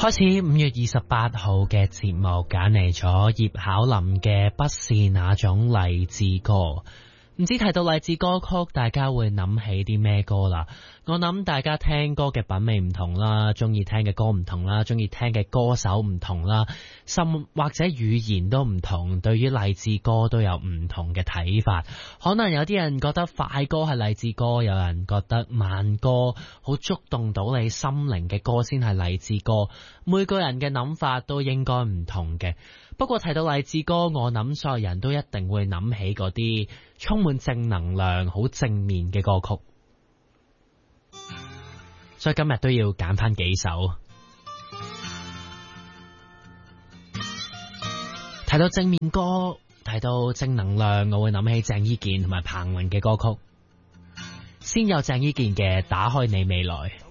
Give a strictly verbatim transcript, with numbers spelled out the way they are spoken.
開始五月二十八號嘅節目，揀嚟咗葉巧琳嘅《不是那種勵志歌》。唔知提到勵志歌曲，大家會諗起啲咩歌啦？我諗大家聽歌嘅品味唔同啦，中意聽嘅歌唔同啦，中意聽嘅歌手唔同啦，甚或者語言都唔同，對於勵志歌都有唔同嘅睇法。可能有啲人覺得快歌係勵志歌，有人覺得慢歌好觸動到你心靈嘅歌先係勵志歌。每個人嘅諗法都應該唔同嘅。不過提到勵志歌，我諗所有人都一定會諗起嗰啲充滿正能量、好正面嘅歌曲。所以今日都要揀返幾首。提到正面歌，提到正能量，我會諗起鄭伊健同埋彭羚嘅歌曲。先有鄭伊健嘅《打開你未來》。